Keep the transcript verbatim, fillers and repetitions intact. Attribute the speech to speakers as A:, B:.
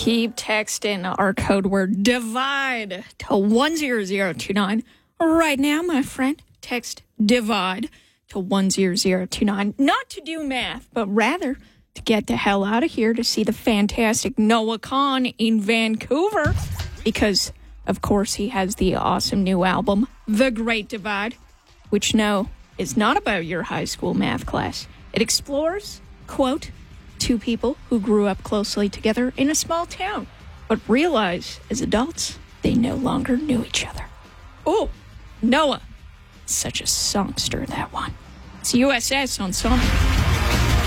A: Keep texting our code word DIVIDE to one zero zero two nine. Right now, my friend, text DIVIDE to one zero zero two nine. Not to do math, but rather to get the hell out of here to see the fantastic Noah Kahan in Vancouver. Because, of course, he has the awesome new album, The Great Divide, which, no, is not about your high school math class. It explores, quote, two people who grew up closely together in a small town, but realize as adults they no longer knew each other. Oh, Noah. Such a songster, that one. It's U S S on Song.